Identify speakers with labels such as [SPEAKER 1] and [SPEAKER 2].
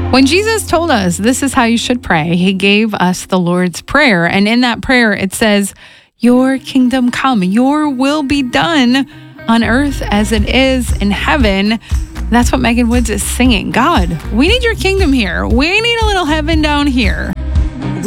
[SPEAKER 1] When Jesus told us this is how you should pray, he gave us the Lord's Prayer. And in that prayer, it says, "Your kingdom come, your will be done on earth as it is in heaven." That's what Megan Woods is singing. God, we need your kingdom here. We need a little heaven down here.